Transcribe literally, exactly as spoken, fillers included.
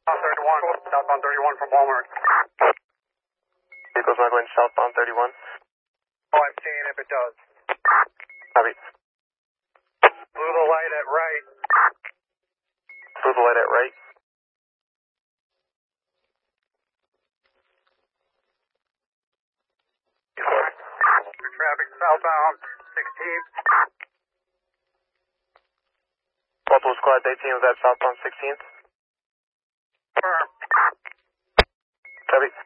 On thirty-one, southbound thirty-one from Walmart. Vehicle's not going southbound thirty-one. Oh, I'm seeing if it does. Copy. Blew the light at right. Blew the light at right. Traffic southbound sixteenth. Multiple squad eighteen was at southbound sixteenth. Firm. Copy.